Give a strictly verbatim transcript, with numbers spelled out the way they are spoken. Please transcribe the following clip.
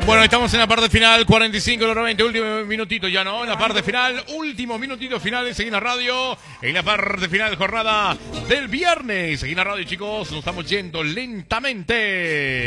Bueno, estamos en la parte final, cuarenta y cinco, veinte, último minutito ya, ¿no? En la parte final, último minutito final de Seguina Radio. En la parte final, jornada del viernes. Seguina Radio, chicos, nos estamos yendo lentamente.